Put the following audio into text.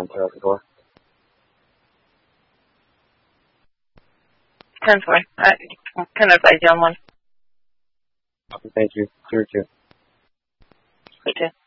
enter out the door. 10-4. I can advise you on one. Thank you. 2-2. 2-2.